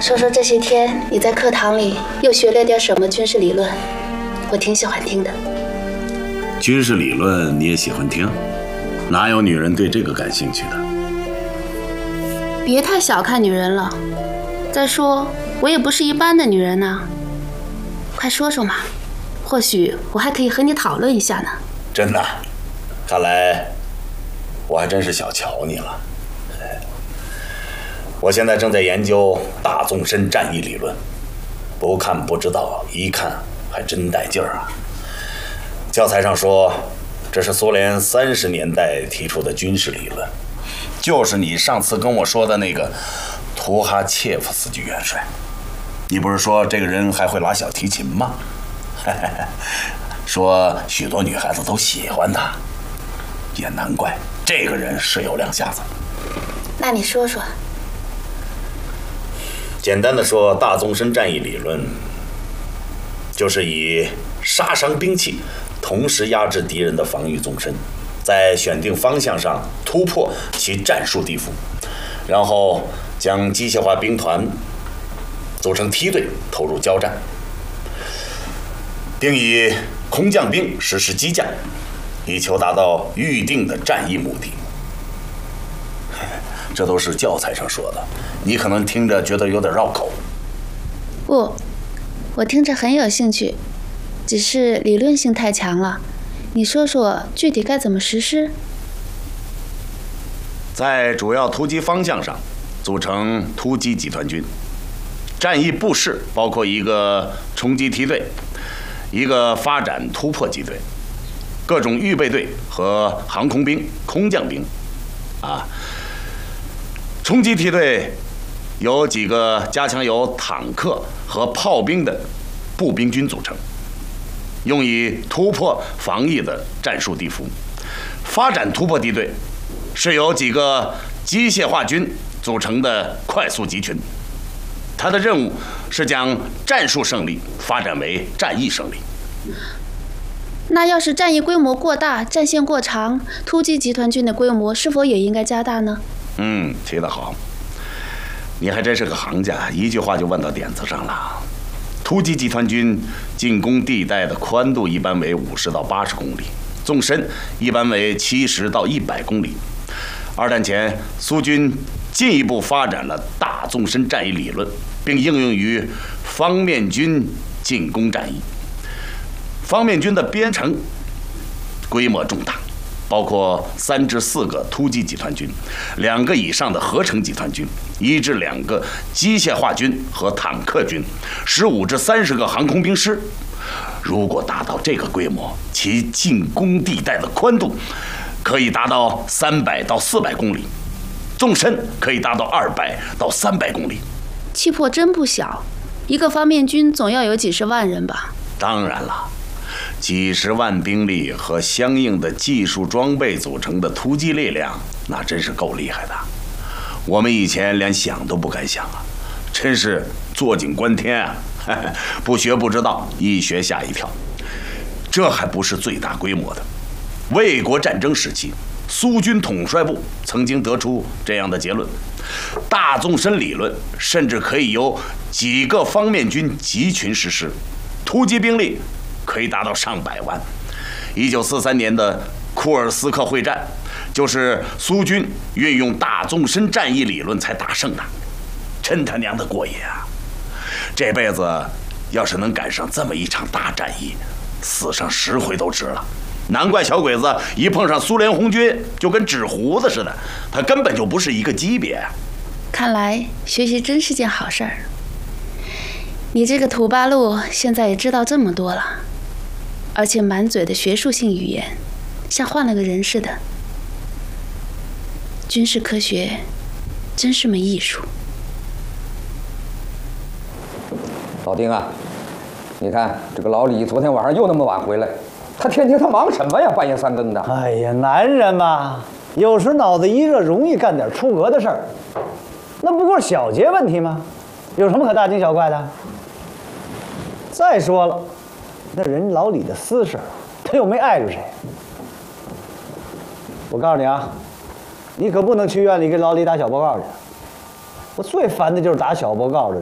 说说这些天你在课堂里又学了点什么军事理论，我挺喜欢听的。 军事理论你也喜欢听？哪有女人对这个感兴趣的？ 别太小看女人了。再说，我也不是一般的女人呐。快说说嘛，或许我还可以和你讨论一下呢。 真的？看来我还真是小瞧你了。我现在正在研究大纵深战役理论，不看不知道，一看还真带劲儿啊。教材上说，这是苏联30年代提出的军事理论，就是你上次跟我说的那个图哈切夫斯基元帅。你不是说这个人还会拉小提琴吗？说许多女孩子都喜欢他，也难怪这个人是有两下子。 那你说说。 简单的说，大纵深战役理论就是以杀伤兵器同时压制敌人的防御纵深，在选定方向上突破其战术地伏，然后将机械化兵团组成梯队投入交战，并以空降兵实施激将，以求达到预定的战役目的。这都是教材上说的，你可能听着觉得有点绕口。 不，我听着很有兴趣，只是理论性太强了。你说说具体该怎么实施？ 在主要突击方向上组成突击集团军，战役部室包括一个冲击梯队，一个发展突破机队，各种预备队和航空兵、空降兵。冲击梯队由几个加强由坦克和炮兵的步兵军组成，用以突破防御的战术地伏。发展突破梯队是由几个机械化军组成的快速集群，它的任务是将战术胜利发展为战役胜利。 那要是战役规模过大，战线过长，突击集团军的规模是否也应该加大呢？ 提得好，你还真是个行家，一句话就问到点子上了。突击集团军进攻地带的宽度一般为50到80公里，纵深一般为70到100公里。二战前，苏军进一步发展了大纵深战役理论，并应用于方面军进攻战役。方面军的编成规模重大，包括3至4个突击集团军，2个以上的合成集团军，1至2个机械化军和坦克军，15至30个航空兵师。如果达到这个规模，其进攻地带的宽度可以达到300到400公里，纵深可以达到200到300公里。 气魄真不小，一个方面军总要有几十万人吧？ 当然了，几十万兵力和相应的技术装备组成的突击力量，那真是够厉害的。我们以前连想都不敢想啊，真是坐井观天啊！不学不知道，一学吓一跳。这还不是最大规模的。卫国战争时期，苏军统帅部曾经得出这样的结论：大纵深理论甚至可以由几个方面军集群实施，突击兵力可以达到上百万。1943年的库尔斯克会战，就是苏军运用大纵深战役理论才打胜的，真他娘的过瘾啊！这辈子要是能赶上这么一场大战役，死上10回都值了。难怪小鬼子一碰上苏联红军就跟纸糊子似的，他根本就不是一个级别。 看来学习真是件好事儿。你这个土八路现在也知道这么多了，而且满嘴的学术性语言，像换了个人似的。军事科学真是门艺术。 老丁啊，你看这个老李昨天晚上又那么晚回来，他天天他忙什么呀？半夜3更的。 哎呀，男人嘛，有时脑子一热容易干点出格的事儿，那不过是小节问题吗？有什么可大惊小怪的？再说了，那人老李的私事，他又没碍着谁。我告诉你啊，你可不能去院里给老李打小报告去。我最烦的就是打小报告的人。